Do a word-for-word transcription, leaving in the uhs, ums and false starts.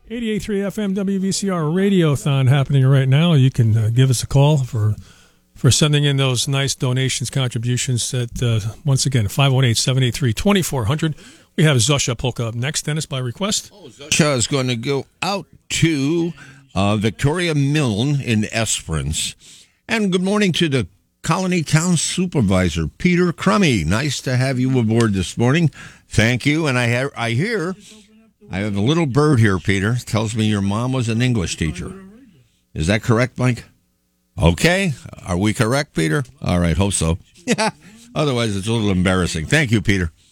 eighty-eight point three F M W V C R Radiothon happening right now. You can uh, give us a call for for sending in those nice donations, contributions. At uh, once again, five one eight, seven eight three, two four zero zero. We have Zosha Polka up next, Dennis, by request. Oh, Zosha is going to go out to uh, Victoria Milne in Esperance. And good morning to the Colony Town Supervisor, Peter Crummy. Nice to have you aboard this morning. Thank you. And I, ha- I hear, I have a little bird here, Peter. Tells me your mom was an English teacher. Is that correct, Mike? Okay. Are we correct, Peter? All right. Hope so. Otherwise, it's a little embarrassing. Thank you, Peter.